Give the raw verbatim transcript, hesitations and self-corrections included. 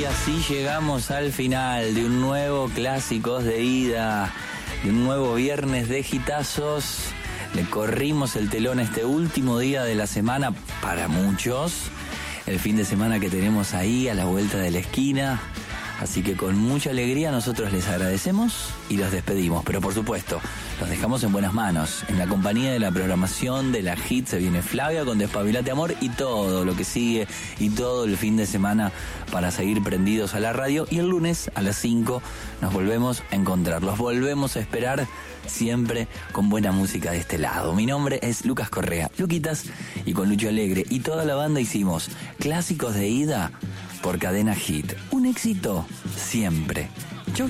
Y así llegamos al final de un nuevo Clásicos de Ida, de un nuevo viernes de hitazos. Le corrimos el telón este último día de la semana para muchos. El fin de semana que tenemos ahí a la vuelta de la esquina. Así que con mucha alegría nosotros les agradecemos y los despedimos. Pero por supuesto, los dejamos en buenas manos. En la compañía de la programación de la Hit se viene Flavia con Despabilate Amor y todo lo que sigue y todo el fin de semana para seguir prendidos a la radio. Y el lunes a las cinco nos volvemos a encontrar. Los volvemos a esperar siempre con buena música de este lado. Mi nombre es Lucas Correa, Luquitas, y con Lucho Alegre y toda la banda hicimos Clásicos de Ida por Cadena Hit. Un éxito siempre.